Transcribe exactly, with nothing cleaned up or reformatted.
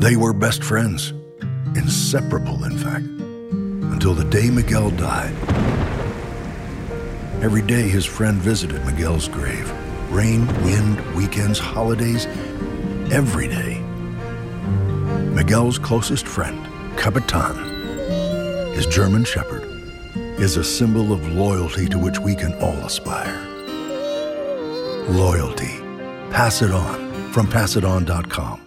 They were best friends, inseparable, in fact, until the day Miguel died. Every day his friend visited Miguel's grave. Rain, wind, weekends, holidays, every day. Miguel's closest friend, Capitan, his German shepherd, is a symbol of loyalty to which we can all aspire. Loyalty. Pass it on from pass it on dot com.